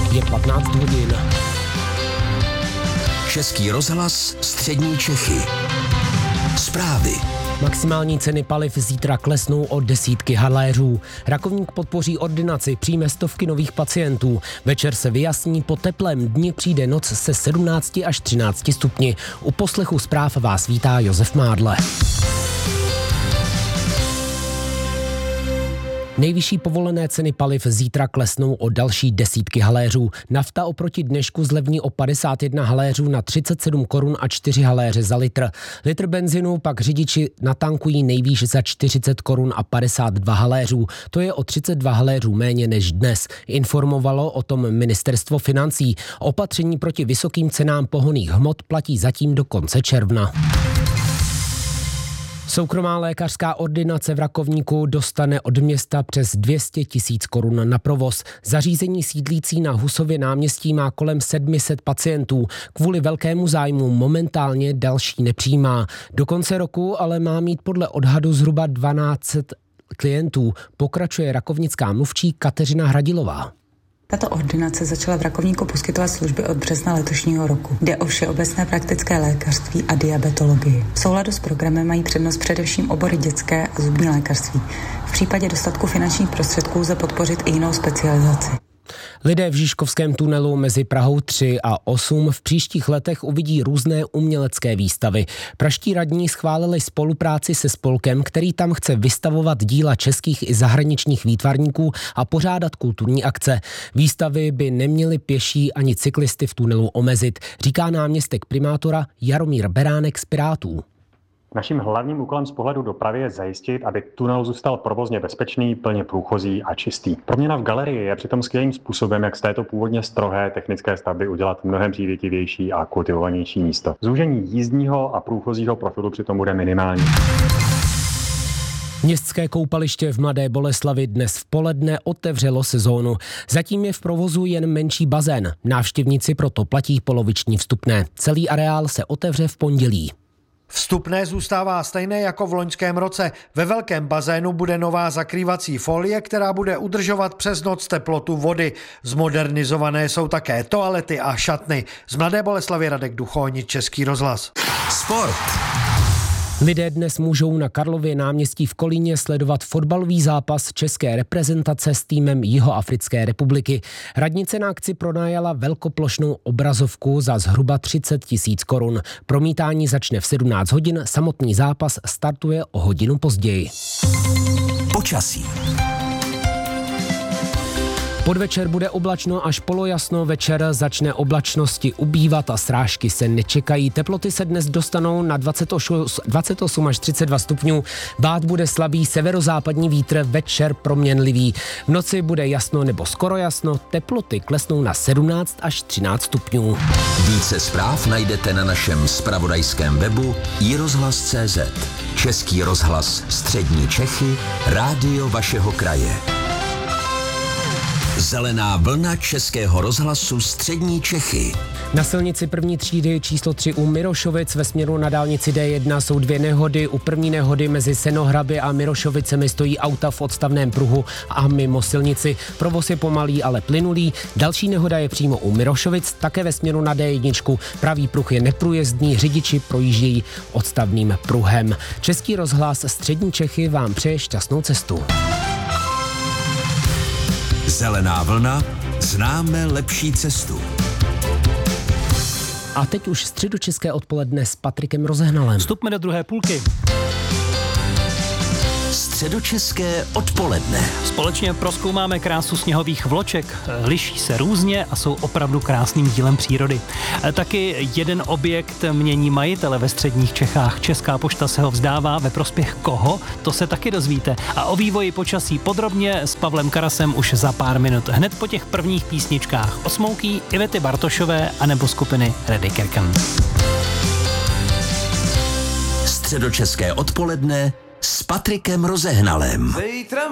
Je 15 hodin. Český rozhlas Střední Čechy. Zprávy. Maximální ceny paliv zítra klesnou o desítky haléřů. Rakovník podpoří ordinaci, přijme stovky nových pacientů. Večer se vyjasní, po teplém dni přijde noc se 17 až 13 stupni. U poslechu zpráv vás vítá Josef Mádle. Nejvyšší povolené ceny paliv zítra klesnou o další desítky haléřů. Nafta oproti dnešku zlevní o 51 haléřů na 37 korun a 4 haléře za litr. Litr benzinu pak řidiči natankují nejvýš za 40 korun a 52 haléřů. To je o 32 haléřů méně než dnes. Informovalo o tom ministerstvo financí. Opatření proti vysokým cenám pohonných hmot platí zatím do konce června. Soukromá lékařská ordinace v Rakovníku dostane od města přes 200 000 korun na provoz. Zařízení sídlící na Husově náměstí má kolem 700 pacientů. Kvůli velkému zájmu momentálně další nepřijímá. Do konce roku ale má mít podle odhadu zhruba 1200 klientů. Pokračuje rakovnická mluvčí Kateřina Hradilová. Tato ordinace začala v Rakovníku poskytovat služby od března letošního roku. Jde o všeobecné praktické lékařství a diabetologii. V souladu s programem mají přednost především obory dětské a zubní lékařství. V případě dostatku finančních prostředků lze podpořit i jinou specializaci. Lidé v Žižkovském tunelu mezi Prahou 3 a 8 v příštích letech uvidí různé umělecké výstavy. Pražští radní schválili spolupráci se spolkem, který tam chce vystavovat díla českých i zahraničních výtvarníků a pořádat kulturní akce. Výstavy by neměly pěší ani cyklisty v tunelu omezit, říká náměstek primátora Jaromír Beránek z Pirátů. Naším hlavním úkolem z pohledu dopravy je zajistit, aby tunel zůstal provozně bezpečný, plně průchozí a čistý. Proměna v galerii je přitom skvělým způsobem, jak z této původně strohé technické stavby udělat mnohem přívětivější a kultivovanější místo. Zúžení jízdního a průchozího profilu přitom bude minimální. Městské koupaliště v Mladé Boleslavi dnes v poledne otevřelo sezónu. Zatím je v provozu jen menší bazén. Návštěvníci proto platí poloviční vstupné. Celý areál se otevře v pondělí. Vstupné zůstává stejné jako v loňském roce. Ve velkém bazénu bude nová zakrývací folie, která bude udržovat přes noc teplotu vody. Zmodernizované jsou také toalety a šatny. Z Mladé Boleslavy Radek Duchoň, Český rozhlas. Sport. Lidé dnes můžou na Karlově náměstí v Kolíně sledovat fotbalový zápas české reprezentace s týmem Jihoafrické republiky. Radnice na akci pronajala velkoplošnou obrazovku za zhruba 30 000 korun. Promítání začne v 17 hodin, samotný zápas startuje o hodinu později. Počasí. Podvečer bude oblačno až polojasno, večer začne oblačnosti ubývat a srážky se nečekají. Teploty se dnes dostanou na 28 až 32 stupňů. Bát bude slabý severozápadní vítr, večer proměnlivý. V noci bude jasno nebo skoro jasno, teploty klesnou na 17 až 13 stupňů. Více zpráv najdete na našem zpravodajském webu iRozhlas.cz. Český rozhlas Střední Čechy, rádio vašeho kraje. Zelená vlna Českého rozhlasu Střední Čechy. Na silnici první třídy číslo 3 u Mirošovic ve směru na dálnici D1 jsou 2 nehody. U první nehody mezi Senohraby a Mirošovicemi stojí auta v odstavném pruhu a mimo silnici. Provoz je pomalý, ale plynulý. Další nehoda je přímo u Mirošovic, také ve směru na D1. Pravý pruh je neprůjezdný, řidiči projíždějí odstavným pruhem. Český rozhlas Střední Čechy vám přeje šťastnou cestu. Zelená vlna, známe lepší cestu. A teď už středočeské odpoledne s Patrikem Rozehnalem. Vstupme do druhé půlky. Středočeské odpoledne. Společně prozkoumáme krásu sněhových vloček. Liší se různě a jsou opravdu krásným dílem přírody. Taky jeden objekt mění majitele ve středních Čechách. Česká pošta se ho vzdává, ve prospěch koho? To se taky dozvíte. A o vývoji počasí podrobně s Pavlem Karasem už za pár minut. Hned po těch prvních písničkách o Smouky, Ivety Bartošové anebo skupiny Reddy Kirken. Středočeské odpoledne s Patrikem Rozehnalem.